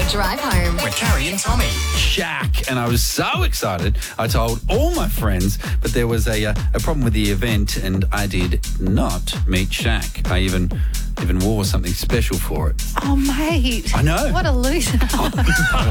your drive home. With Carrie and Tommy. Shaq, and I was so excited. I told all my friends, but there was a problem with the event, and I did not meet Shaq. I even wore something special for it. Oh, mate. I know. What a loser.